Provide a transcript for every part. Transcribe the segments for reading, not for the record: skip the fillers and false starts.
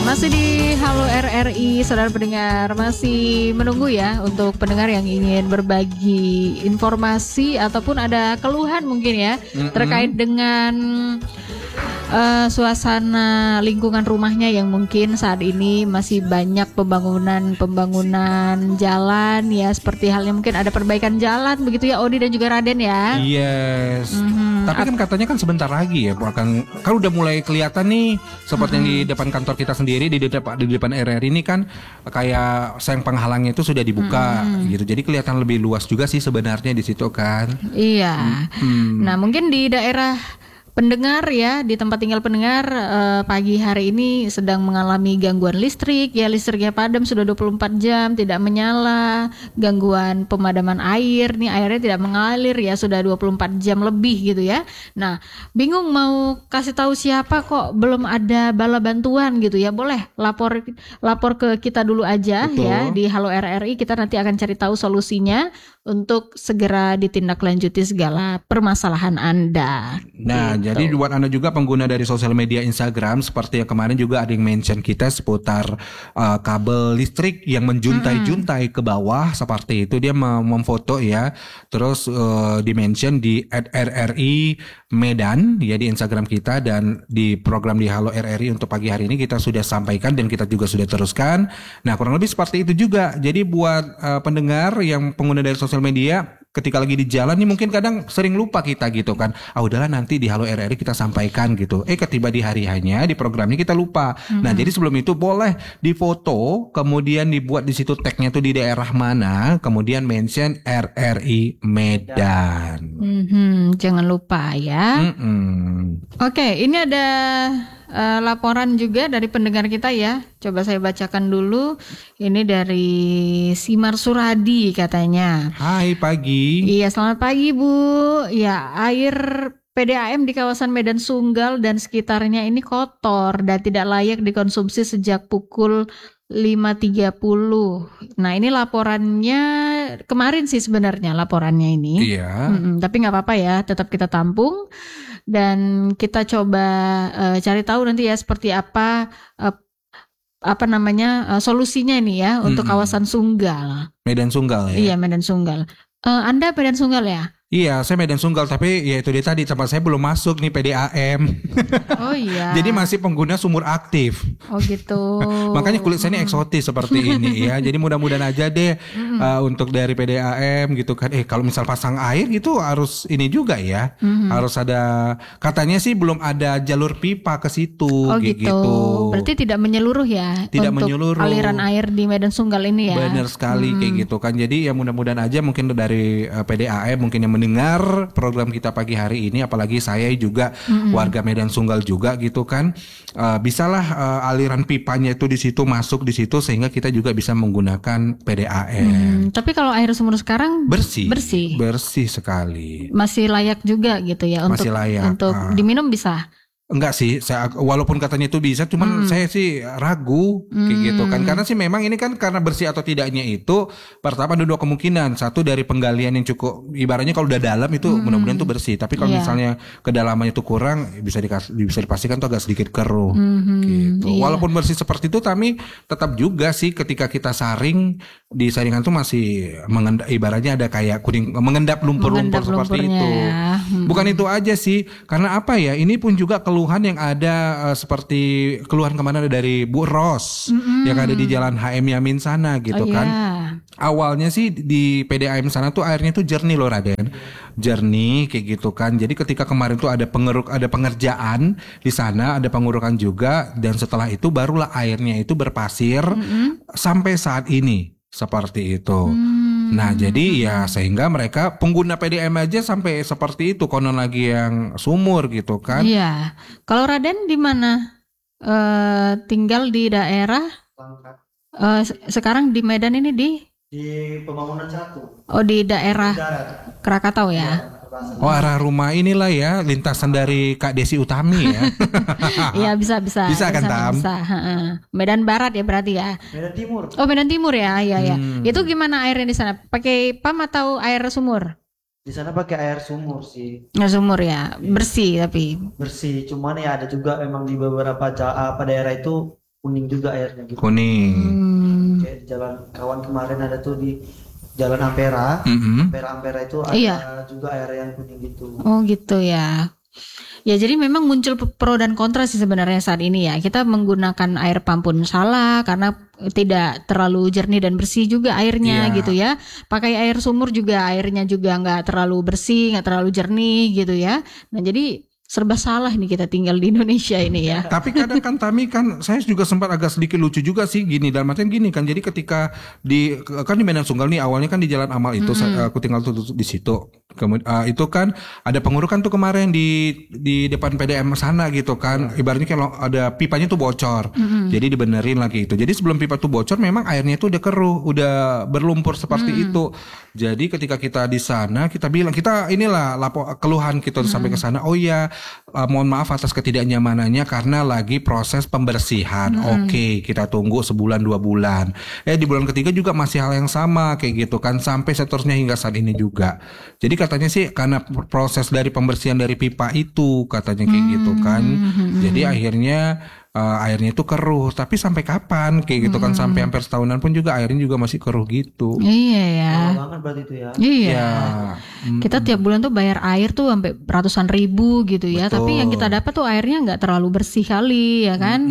Masih di Halo RRI, saudara pendengar, masih menunggu ya untuk pendengar yang ingin berbagi informasi ataupun ada keluhan mungkin ya terkait dengan suasana lingkungan rumahnya yang mungkin saat ini masih banyak pembangunan jalan ya, seperti halnya mungkin ada perbaikan jalan begitu ya Odi dan juga Raden ya. Yes. Tapi kan katanya kan sebentar lagi ya, kan udah mulai kelihatan nih seperti yang di depan kantor kita sendiri di depan RRI ini kan kayak sayang penghalangnya itu sudah dibuka gitu. Jadi kelihatan lebih luas juga sih sebenarnya di situ kan. Iya. Nah, mungkin di daerah pendengar ya, di tempat tinggal pendengar pagi hari ini sedang mengalami gangguan listrik ya, listriknya padam sudah 24 jam tidak menyala, gangguan pemadaman air nih, airnya tidak mengalir ya sudah 24 jam lebih gitu ya. Nah, bingung mau kasih tahu siapa kok belum ada bala bantuan gitu ya. Boleh lapor ke kita dulu aja. Betul. Ya di Halo RRI, kita nanti akan cari tahu solusinya untuk segera ditindaklanjuti segala permasalahan Anda. Nah, jadi buat Anda juga pengguna dari sosial media Instagram, seperti yang kemarin juga ada yang mention kita seputar kabel listrik yang menjuntai-juntai ke bawah seperti itu. Dia memfoto ya, terus di-mention di @RRI Medan ya di Instagram kita, dan di program di Halo RRI untuk pagi hari ini kita sudah sampaikan dan kita juga sudah teruskan. Nah, kurang lebih seperti itu juga. Jadi buat pendengar yang pengguna dari sosial media, ketika lagi di jalan nih mungkin kadang sering lupa kita gitu kan. Udahlah nanti di Halo RRI kita sampaikan gitu. Ketiba di hari hanya di programnya kita lupa. Nah, jadi sebelum itu boleh difoto, kemudian dibuat di situ tagnya tuh di daerah mana, kemudian mention RRI Medan. Jangan lupa ya. Oke, ini ada laporan juga dari pendengar kita ya. Coba saya bacakan dulu. Ini dari Simar Suradi katanya. Hai pagi. Iya, selamat pagi Bu. Ya, air PDAM di kawasan Medan Sunggal dan sekitarnya ini kotor dan tidak layak dikonsumsi sejak pukul 5.30. Nah, ini laporannya kemarin sih sebenarnya laporannya ini. Iya. Tapi nggak apa-apa ya, tetap kita tampung dan kita coba cari tahu nanti ya seperti apa solusinya ini ya untuk kawasan Sunggal. Medan Sunggal ya. Iya, Medan Sunggal. Anda Medan Sunggal ya? Iya, saya Medan Sunggal, tapi ya itu dia tadi tempat saya belum masuk nih PDAM. Oh iya. Jadi masih pengguna sumur aktif. Oh gitu. Makanya kulit saya ini eksotis seperti ini ya. Jadi mudah-mudahan aja deh untuk dari PDAM gitu kan. Kalau misal pasang air gitu harus ini juga ya. Harus ada, katanya sih belum ada jalur pipa ke situ. Oh gitu. Berarti tidak menyeluruh ya. Tidak untuk menyeluruh. Aliran air di Medan Sunggal ini ya. Benar sekali kayak gitu kan. Jadi ya mudah-mudahan aja mungkin dari PDAM mungkin yang mendengar program kita pagi hari ini, apalagi saya juga warga Medan Sunggal juga gitu kan, bisalah aliran pipanya itu di situ masuk di situ sehingga kita juga bisa menggunakan PDAM. Tapi kalau air sumur sekarang bersih sekali, masih layak juga gitu ya untuk diminum bisa. Enggak sih, walaupun katanya itu bisa, cuman saya sih ragu kayak gitu kan. Karena sih memang ini kan karena bersih atau tidaknya itu pertama ada dua kemungkinan. Satu dari penggalian yang cukup, ibaratnya kalau udah dalam itu mudah-mudahan itu bersih. Tapi kalau misalnya kedalamannya itu kurang, bisa dipastikan tuh agak sedikit keruh gitu. Walaupun bersih seperti itu, tapi tetap juga sih ketika kita saring, di saringan tuh masih ibaratnya ada kayak kuning, mengendap lumpur-lumpur seperti itu. Ya. Bukan itu aja sih, karena apa ya, ini pun juga keluhan yang ada seperti keluhan kemana dari Bu Ros yang ada di Jalan HM Yamin sana gitu kan. Awalnya sih di PDAM sana tuh airnya tuh jernih loh Raden, jernih kayak gitu kan. Jadi ketika kemarin tuh ada pengerjaan di sana, ada pengurukan juga, dan setelah itu barulah airnya itu berpasir sampai saat ini seperti itu. Nah jadi ya sehingga mereka pengguna PDAM aja sampai seperti itu, konon lagi yang sumur gitu kan. Iya. Kalau Raden di mana? Tinggal di daerah? Sekarang di Medan ini di Pembangunan 1. Oh, di daerah Krakatau ya. Oh, arah rumah inilah ya, lintasan dari Kak Desi Utami ya. Iya, bisa. Bisa kan, Tam? Bisa. Medan Barat ya berarti ya. Medan Timur. Oh, Medan Timur ya. Iya. Itu gimana airnya di sana? Pakai PAM atau air sumur? Di sana pakai air sumur sih. Air sumur ya. Bersih tapi. Bersih, cuman ya ada juga memang di beberapa daerah itu kuning juga airnya gitu. Kuning. Kayak di jalan kawan kemarin ada tuh di Jalan Ampera. Ampera itu ada juga air yang kuning gitu. Oh gitu ya. Ya jadi memang muncul pro dan kontra sih sebenarnya saat ini ya. Kita menggunakan air pump pun salah karena tidak terlalu jernih dan bersih juga airnya gitu ya. Pakai air sumur juga airnya juga nggak terlalu bersih, nggak terlalu jernih gitu ya. Nah jadi serba salah nih kita tinggal di Indonesia ini ya. Tapi kadang kan Tami kan saya juga sempat agak sedikit lucu juga sih gini, dalam artian gini kan, jadi ketika di Medan Sunggal nih awalnya kan di Jalan Amal itu aku tinggal tuh di situ. Kemudian itu kan ada pengurukan tuh kemarin di depan PDM sana gitu kan. Ibaratnya kalau ada pipanya tuh bocor. Jadi dibenerin lagi itu. Jadi sebelum pipa tuh bocor memang airnya tuh udah keruh, udah berlumpur seperti itu. Jadi ketika kita di sana kita bilang kita inilah keluhan kita sampai ke sana. Oh iya, mohon maaf atas ketidaknyamanannya karena lagi proses pembersihan. Oke, kita tunggu sebulan 2 bulan. Di bulan ketiga juga masih hal yang sama kayak gitu kan, sampai seterusnya hingga saat ini juga. Jadi katanya sih karena proses dari pembersihan dari pipa itu katanya kayak gitu kan. Jadi akhirnya airnya itu keruh, tapi sampai kapan kayak gitu kan, sampai hampir setahunan pun juga airnya juga masih keruh gitu. Iya ya. Lama banget berarti itu ya. Iya. Kita tiap bulan tuh bayar air tuh sampai ratusan ribu gitu ya. Betul. Tapi yang kita dapat tuh airnya nggak terlalu bersih kali ya kan.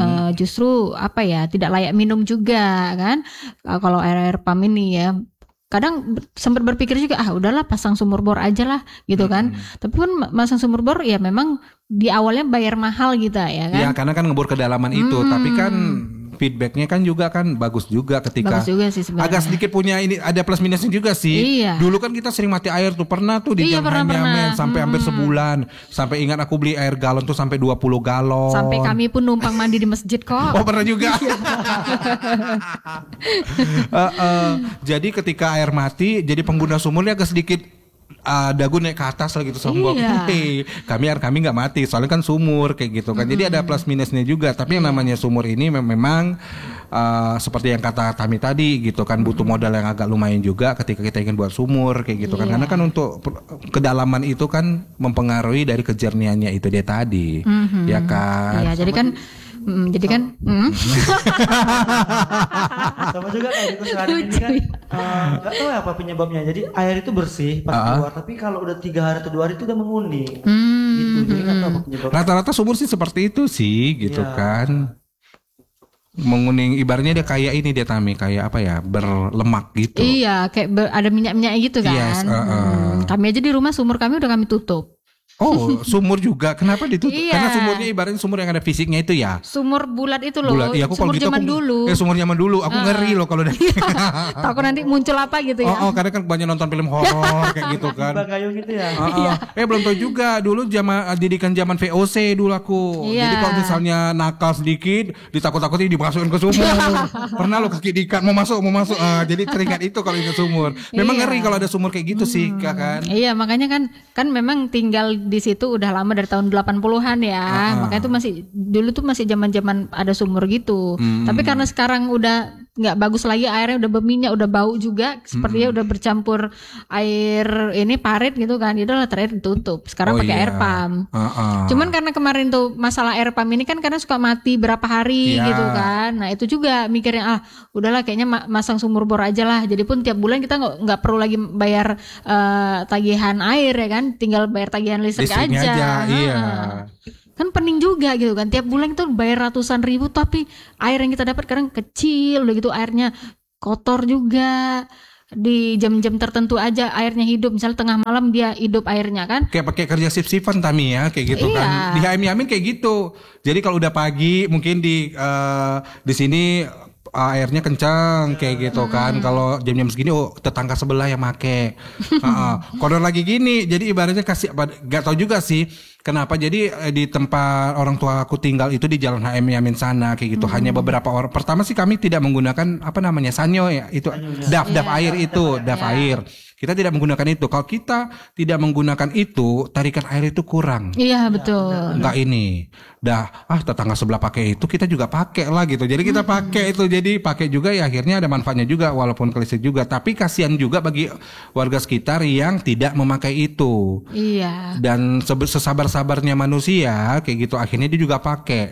Justru apa ya, tidak layak minum juga kan. Kalau air pump ini ya. Kadang sempat berpikir juga udahlah pasang sumur bor aja lah gitu kan. Tapi pun masang sumur bor ya memang di awalnya bayar mahal gitu ya kan. Ya karena kan ngebor kedalaman itu, tapi kan feedbacknya kan juga kan bagus juga ketika bagus juga sih sebenarnya. Agak sedikit punya ini ada plus minusnya juga sih. Iya. Dulu kan kita sering mati air tuh, pernah tuh di Jalan Yamen sampai hampir sebulan. Sampai ingat aku beli air galon tuh sampai 20 galon. Sampai kami pun numpang mandi di masjid kok. Oh pernah juga. Jadi ketika air mati, jadi pengguna sumurnya agak sedikit dagu naik ke atas lah gitu sombong. Kami nggak mati soalnya kan sumur kayak gitu kan. Jadi ada plus minusnya juga. Tapi yang namanya sumur ini memang seperti yang kata Tami tadi gitu kan, butuh modal yang agak lumayan juga ketika kita ingin buat sumur kayak gitu kan. Karena kan untuk kedalaman itu kan mempengaruhi dari kejernihannya itu dia tadi. Ya kan. Iya, jadi kan sama juga kayak di keseharian ini kan nggak tahu apa penyebabnya. Jadi air itu bersih pas keluar, tapi kalau udah 3 hari atau 2 hari itu udah menguning gitu. Jadi nggak tahu apa penyebabnya. Rata-rata sumur sih seperti itu sih gitu kan. Menguning, ibaratnya dia kayak ini dia Tami, kayak apa ya, berlemak gitu. Iya, kayak ada minyak-minyak gitu kan. Yes, Kami aja di rumah sumur kami udah kami tutup. Oh, sumur juga. Kenapa ditutup? Iya. Karena sumurnya ibaratnya sumur yang ada fisiknya itu ya. Sumur bulat itu loh. Bulat. Iya, aku sumur kalau gitu zaman dulu. Sumur zaman dulu. Aku ngeri loh kalau dari. Takut nanti muncul apa gitu ya. Karena kan banyak nonton film horor kayak gitu kan. Bagayung gitu ya. Belum tahu juga. Dulu didikan zaman VOC dulu aku. Iya. Jadi kalau misalnya nakal sedikit, ditakut-takutin dimasukin ke sumur. Pernah lo kaki diikat mau masuk. Jadi teringat itu kalau ingat sumur. Memang ngeri kalau ada sumur kayak gitu sih, kan. Iya, makanya kan memang tinggal di situ udah lama dari tahun 80-an ya. Makanya itu dulu tuh masih zaman-zaman ada sumur gitu. Tapi karena sekarang udah nggak bagus lagi, airnya udah berminyak, udah bau juga, sepertinya udah bercampur air ini parit gitu kan. Itu lah terakhir ditutup. Sekarang pakai air pump. Cuman karena kemarin tuh masalah air pump ini kan karena suka mati berapa hari gitu kan. Nah, itu juga mikirnya udahlah kayaknya masang sumur bor aja lah. Jadi pun tiap bulan kita nggak perlu lagi bayar tagihan air ya kan. Tinggal bayar tagihan listrik aja. Iya. Kan pening juga gitu kan, tiap bulan itu bayar ratusan ribu tapi air yang kita dapat kadang kecil udah gitu, airnya kotor juga. Di jam-jam tertentu aja airnya hidup, misalnya tengah malam dia hidup airnya kan. Kayak pakai kerja sip-sipan Tami ya, kayak gitu kan. Di HM kayak gitu. Jadi kalau udah pagi mungkin di sini airnya kencang kayak gitu kan. Kalau jam-jam segini tetangga sebelah yang make. Kalau lagi gini, jadi ibaratnya gak tahu juga sih kenapa. Jadi di tempat orang tua aku tinggal itu di Jalan HM Yamin sana kayak gitu. Hanya beberapa orang. Pertama sih kami tidak menggunakan sanyo ya, itu daf air itu, air. Kita tidak menggunakan itu. Kalau kita tidak menggunakan itu, tarikan air itu kurang. Iya, betul. Enggak ini. Tetangga sebelah pakai itu, kita juga pakai lah gitu. Jadi kita pakai itu, jadi pakai juga ya, akhirnya ada manfaatnya juga walaupun ke listrik juga. Tapi kasihan juga bagi warga sekitar yang tidak memakai itu. Iya. Dan sesabar-sabarnya manusia kayak gitu, akhirnya dia juga pakai.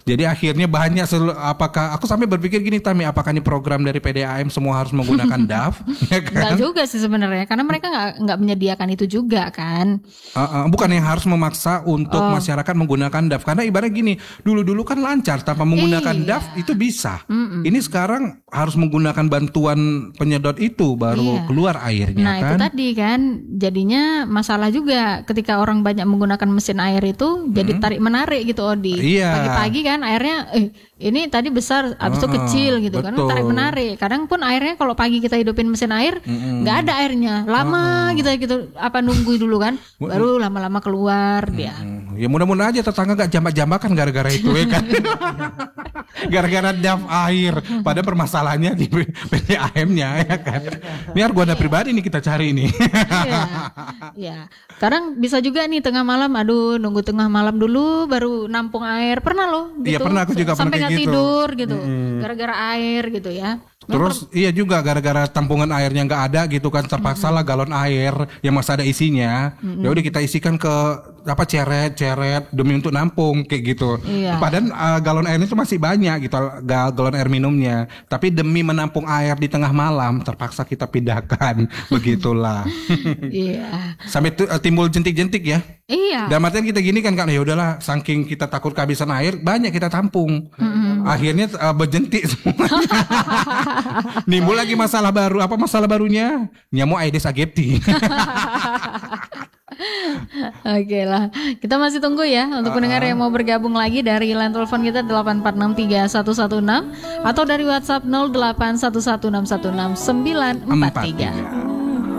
Jadi akhirnya banyak apakah aku sampai berpikir gini Tami, apakah ini program dari PDAM semua harus menggunakan DAF? Ya kan? Enggak juga sih sebenarnya, karena mereka nggak menyediakan itu juga kan. Bukan yang harus memaksa untuk masyarakat menggunakan DAF, karena ibaratnya gini, dulu kan lancar tanpa menggunakan DAF itu bisa. Ini sekarang harus menggunakan bantuan penyedot itu baru keluar airnya. Nah kan? Itu tadi kan jadinya masalah juga ketika orang banyak menggunakan mesin air itu jadi tarik menarik gitu Odi. Pagi-pagi kan airnya ini tadi besar habis itu kecil gitu kan, tarik menarik. Kadang pun airnya kalau pagi kita hidupin mesin air nggak ada airnya, lama gitu nunggu dulu kan, baru lama-lama keluar dia. Ya mudah-mudahan aja tetangga gak jambak-jambakan gara-gara itu ya kan. Gara-gara DAF air. Padahal permasalahannya di PDAM-nya ya kan. Biar gua ada pribadi nih kita cari nih. Iya. Kadang bisa juga nih tengah malam, nunggu tengah malam dulu baru nampung air. Pernah loh gitu. Iya pernah, aku juga sampai pernah nggak gitu. Tidur gitu. Gara-gara air gitu ya. Terus iya juga gara-gara tampungan airnya nggak ada gitu kan, terpaksa lah galon air yang masih ada isinya. Ya udah kita isikan ke ceret demi untuk nampung kayak gitu. Iya. Padahal galon airnya itu masih banyak gitu, galon air minumnya. Tapi demi menampung air di tengah malam terpaksa kita pindahkan. Begitulah. Iya. Sampai timbul jentik-jentik ya. Iya. Dan artian kita gini kan ya udahlah, saking kita takut kehabisan air banyak kita tampung. Akhirnya berjentik semuanya. Nimbul lagi masalah baru. Apa masalah barunya? Nyamuk Aedes aegypti. Oke lah, kita masih tunggu ya untuk pendengar yang mau bergabung lagi dari line telepon kita 8463116 atau dari WhatsApp 081161161943.